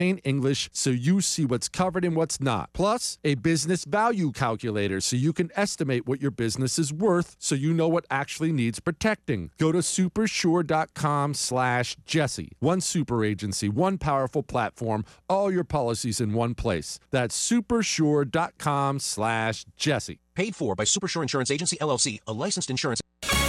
plain English so you see what's covered and what's not. Plus, a business value calculator so you can estimate what your business is worth so you know what actually needs protecting. Go to supersure.com/Jesse. One super agency, one powerful platform, all your policies in one place. That's supersure.com/Jesse. Paid for by Supersure Insurance Agency, LLC, a licensed insurance.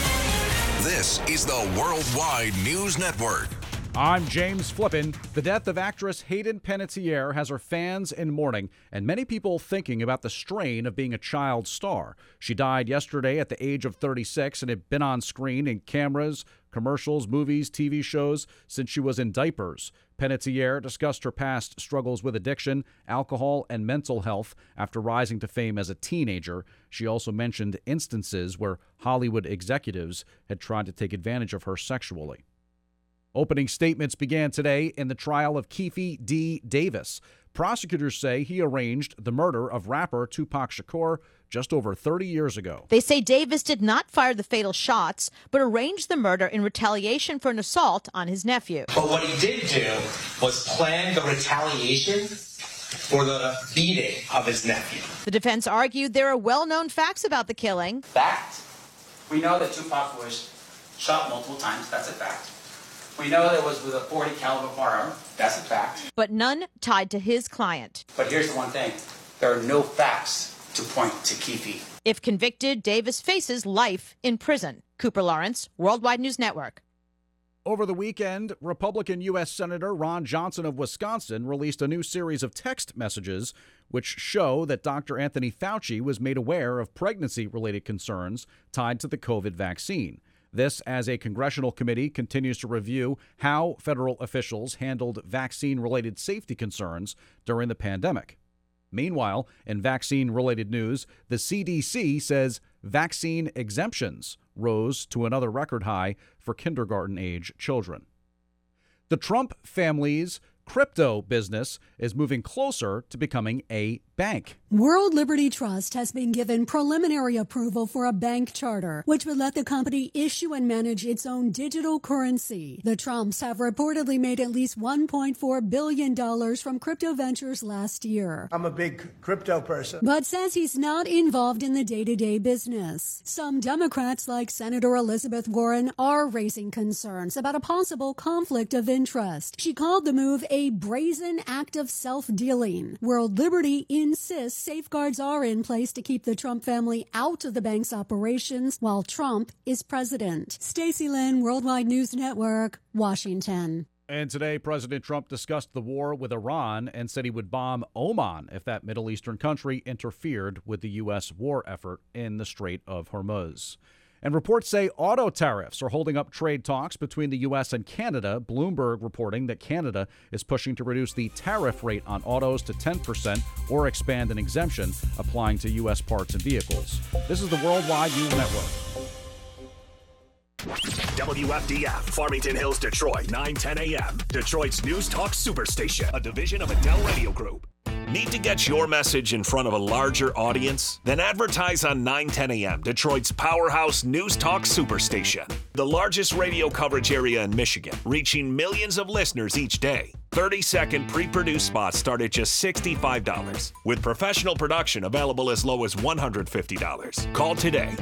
This is the Worldwide News Network. I'm James Flippin. The death of actress Hayden Panettiere has her fans in mourning and many people thinking about the strain of being a child star. She died yesterday at the age of 36 and had been on screen in cameras, commercials, movies, TV shows since she was in diapers. Panettiere discussed her past struggles with addiction, alcohol, and mental health after rising to fame as a teenager. She also mentioned instances where Hollywood executives had tried to take advantage of her sexually. Opening statements began today in the trial of Keefe D. Davis. Prosecutors say he arranged the murder of rapper Tupac Shakur just over 30 years ago. They say Davis did not fire the fatal shots, but arranged the murder in retaliation for an assault on his nephew. But what he did do was plan the retaliation for the beating of his nephew. The defense argued there are well-known facts about the killing. Fact. We know that Tupac was shot multiple times. That's a fact. We know that it was with a .40 caliber firearm. That's a fact. But none tied to his client. But here's the one thing. There are no facts to point to Keefe. If convicted, Davis faces life in prison. Cooper Lawrence, Worldwide News Network. Over the weekend, Republican U.S. Senator Ron Johnson of Wisconsin released a new series of text messages which show that Dr. Anthony Fauci was made aware of pregnancy-related concerns tied to the COVID vaccine. This as a congressional committee continues to review how federal officials handled vaccine-related safety concerns during the pandemic. Meanwhile, in vaccine-related news, the CDC says vaccine exemptions rose to another record high for kindergarten-age children. The Trump family's crypto business is moving closer to becoming a bank. World Liberty Trust has been given preliminary approval for a bank charter, which would let the company issue and manage its own digital currency. The Trumps have reportedly made at least $1.4 billion from crypto ventures last year. I'm a big crypto person, but says he's not involved in the day-to-day business. Some Democrats, like Senator Elizabeth Warren, are raising concerns about a possible conflict of interest. She called the move a brazen act of self-dealing. World Liberty insists safeguards are in place to keep the Trump family out of the bank's operations while Trump is president. Stacey Lynn, Worldwide News Network, Washington. And today, President Trump discussed the war with Iran and said he would bomb Oman if that Middle Eastern country interfered with the U.S. war effort in the Strait of Hormuz. And reports say auto tariffs are holding up trade talks between the U.S. and Canada. Bloomberg reporting that Canada is pushing to reduce the tariff rate on autos to 10% or expand an exemption applying to U.S. parts and vehicles. This is the Worldwide News Network. WFDF, Farmington Hills, Detroit, 9:10 a.m. Detroit's News Talk Superstation, a division of Adele Radio Group. Need to get your message in front of a larger audience? Then advertise on 9:10 a.m., Detroit's powerhouse News Talk Superstation. The largest radio coverage area in Michigan, reaching millions of listeners each day. 30-second pre-produced spots start at just $65, with professional production available as low as $150. Call today,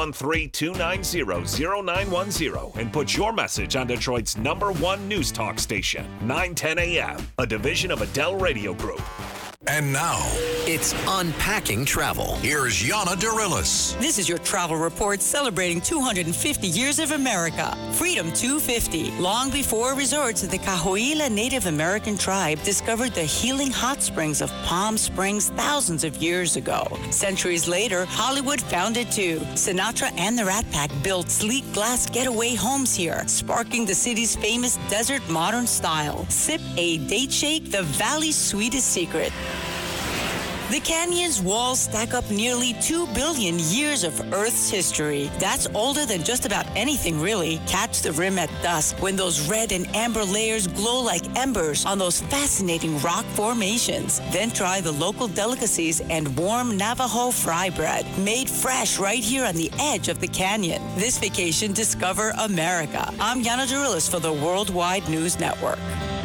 313-290-0910, and put your message on Detroit's #1 news talk station, 9:10 a.m., a division of Adele Radio Group. And now, it's Unpacking Travel. Here's Yana Dirilis. This is your travel report celebrating 250 years of America. Freedom 250. Long before resorts of the Cahuilla Native American tribe discovered the healing hot springs of Palm Springs thousands of years ago. Centuries later, Hollywood found it too. Sinatra and the Rat Pack built sleek glass getaway homes here, sparking the city's famous desert modern style. Sip a date shake, the valley's sweetest secret. The canyon's walls stack up nearly 2 billion years of Earth's history. That's older than just about anything, really. Catch the rim at dusk when those red and amber layers glow like embers on those fascinating rock formations. Then try the local delicacies and warm Navajo fry bread, made fresh right here on the edge of the canyon. This vacation, discover America. I'm Yana Dirilis for the Worldwide News Network.